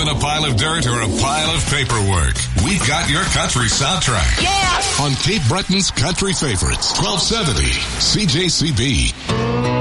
in a pile of dirt or a pile of paperwork, we've got your country soundtrack. Yeah! On Cape Breton's Country Favorites, 1270 CJCB.